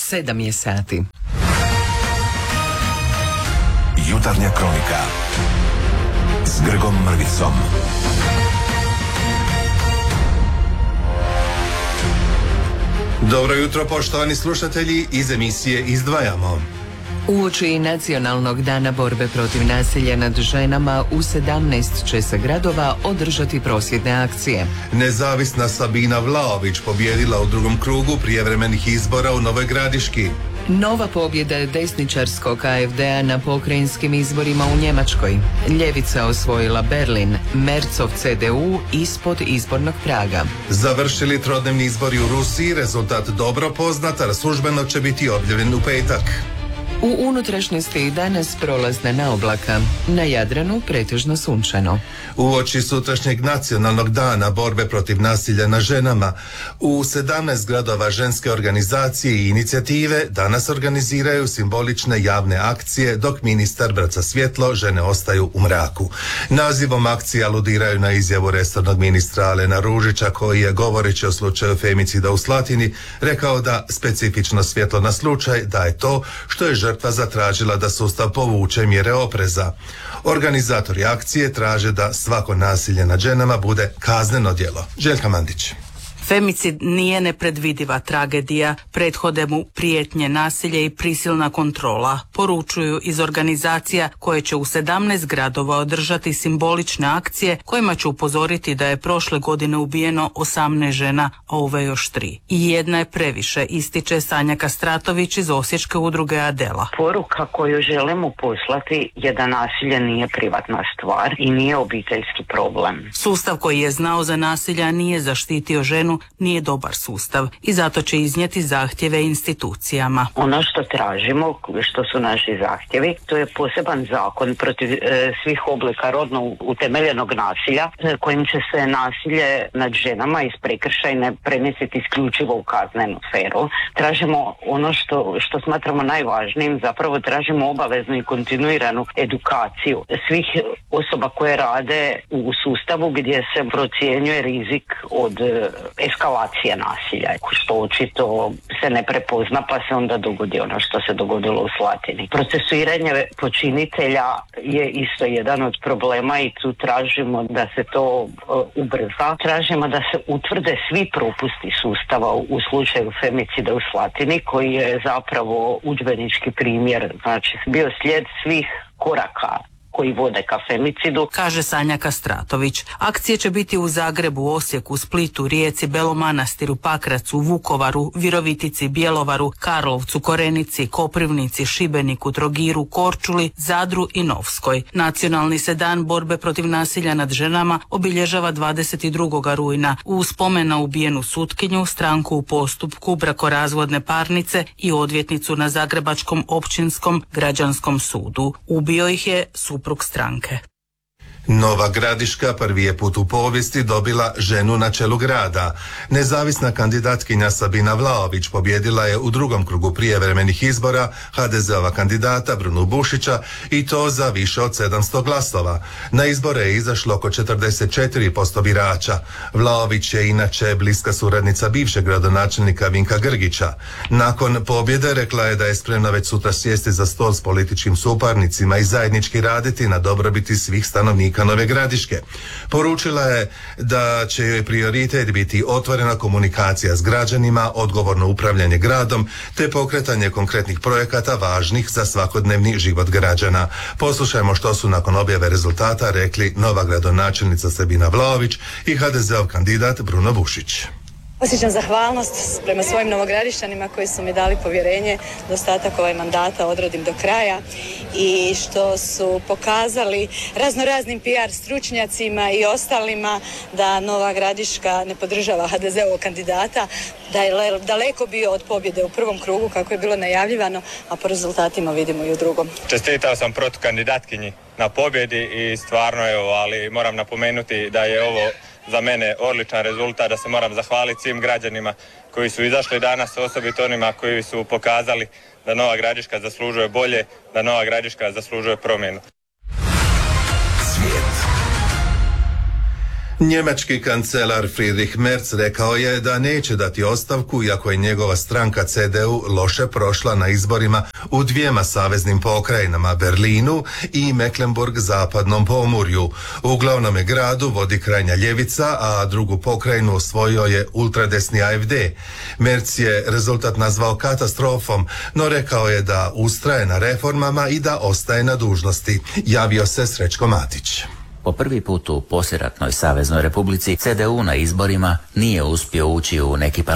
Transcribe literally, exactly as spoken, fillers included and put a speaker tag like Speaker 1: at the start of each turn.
Speaker 1: sedam je sati.
Speaker 2: Jutarnja kronika s Grgom Mrvicom.
Speaker 3: Dobro jutro, poštovani slušatelji, iz emisije Izdvajamo.
Speaker 1: Uoči Nacionalnog dana borbe protiv nasilja nad ženama u sedamnaest će se gradova održati prosvjedne akcije.
Speaker 3: Nezavisna Sabina Vlaović pobijedila u drugom krugu prijevremenih izbora u Novoj Gradiški.
Speaker 1: Nova pobjeda desničarskog A F D-a na pokrajinskim izborima u Njemačkoj. Ljevica osvojila Berlin, Mercov C D U ispod izbornog praga.
Speaker 3: Završili trodnevni izbori u Rusiji, rezultat dobro poznat, a službeno će biti objavljen u petak.
Speaker 1: U unutrašnjosti danas prolazna naoblaka, na Jadranu pretežno sunčano.
Speaker 3: Uoči sutrašnjeg nacionalnog dana borbe protiv nasilja na ženama, u sedamnaest gradova ženske organizacije i inicijative danas organiziraju simbolične javne akcije, dok ministar baca svjetlo, žene ostaju u mraku. Nazivom akcije aludiraju na izjavu resornog ministra Alena Ružića, koji je, govoreći o slučaju femicida u Slatini, rekao da specifično svjetlo na slučaj da je to što je žrtva zatražila da sustav povuče mjere opreza. Organizatori akcije traže da svako nasilje nad ženama bude kazneno djelo. Željka Mandić.
Speaker 4: Femicid nije nepredvidiva tragedija, prethode mu prijetnje, nasilje i prisilna kontrola, poručuju iz organizacija koje će u sedamnaest gradova održati simbolične akcije kojima će upozoriti da je prošle godine ubijeno osamnaest žena, a ove još tri. I jedna je previše, ističe Sanja Kastratović iz Osječke udruge Adela.
Speaker 5: Poruka koju želimo poslati je da nasilje nije privatna stvar i nije obiteljski problem.
Speaker 4: Sustav koji je znao za nasilja nije zaštitio ženu, nije dobar sustav i zato će iznijeti zahtjeve institucijama.
Speaker 5: Ono što tražimo, što su naši zahtjevi, to je poseban zakon protiv e, svih oblika rodno utemeljenog nasilja, e, kojim će se nasilje nad ženama iz prekršajne premjestiti isključivo u kaznenu sferu. Tražimo ono što, što smatramo najvažnijim, zapravo tražimo obaveznu i kontinuiranu edukaciju svih osoba koje rade u sustavu gdje se procjenjuje rizik od e, eskalacije nasilja, što očito se ne prepozna pa se onda dogodi ono što se dogodilo u Slatini. Procesuiranje počinitelja je isto jedan od problema i tu tražimo da se to uh, ubrza. Tražimo da se utvrde svi propusti sustava u, u slučaju femicida u Slatini, koji je zapravo udžbenički primjer, znači bio slijed svih koraka koji vode ka femicidu,
Speaker 4: kaže Sanja Kastratović. Akcije će biti u Zagrebu, Osijeku, Splitu, Rijeci, Belom Manastiru, Pakracu, Vukovaru, Virovitici, Bjelovaru, Karlovcu, Korenici, Koprivnici, Šibeniku, Trogiru, Korčuli, Zadru i Novskoj. Nacionalni se dan borbe protiv nasilja nad ženama obilježava dvadeset drugog rujna u spomen na ubijenu sutkinju, stranku u postupku brakorazvodne parnice i odvjetnicu na Zagrebačkom općinskom građanskom sudu. Ubio ih je suprug stranke.
Speaker 3: Nova Gradiška prvi je put u povijesti dobila ženu na čelu grada. Nezavisna kandidatkinja Sabina Vlaović pobjedila je u drugom krugu prijevremenih izbora ha de ze-ova kandidata Brunu Bušića i to za više od sedamsto glasova. Na izbore je izašlo oko četrdeset četiri posto birača. Vlaović je inače bliska suradnica bivšeg gradonačelnika Vinka Grgića. Nakon pobjede rekla je da je spremna već sutra sjesti za stol s političkim suparnicima i zajednički raditi na dobrobiti svih stanovnika Nove Gradiške. Poručila je da će joj prioritet biti otvorena komunikacija s građanima, odgovorno upravljanje gradom te pokretanje konkretnih projekata važnih za svakodnevni život građana. Poslušajmo što su nakon objave rezultata rekli nova gradonačelnica Sabina Vlaović i ha de ze-ov kandidat Bruno Bušić.
Speaker 6: Osjećam zahvalnost prema svojim novogradišćanima koji su mi dali povjerenje da ostatak ovaj mandata odradim do kraja i što su pokazali raznoraznim P R stručnjacima i ostalima da Nova Gradiška ne podržava ha de ze-ovog kandidata, da je daleko bio od pobjede u prvom krugu kako je bilo najavljivano, a po rezultatima vidimo i u drugom.
Speaker 7: Čestitao sam protukandidatkinji na pobjedi i stvarno evo, ali moram napomenuti da je ovo za mene odličan rezultat, da se moram zahvaliti svim građanima koji su izašli danas, osobito onima koji su pokazali da Nova Gradiška zaslužuje bolje, da Nova Gradiška zaslužuje promjenu.
Speaker 3: Svijet. Njemački kancelar Friedrich Merz rekao je da neće dati ostavku iako je njegova stranka C D U loše prošla na izborima u dvijema saveznim pokrajinama, Berlinu i Mecklenburg-zapadnom pomorju. U glavnome gradu vodi krajnja ljevica, a drugu pokrajinu osvojio je ultradesni A F D. Merz je rezultat nazvao katastrofom, no rekao je da ustraje na reformama i da ostaje na dužnosti. Javio se Srećko Matić.
Speaker 8: Po prvi put u poslijeratnoj Saveznoj Republici C D U na izborima nije uspio ući u neki parlament.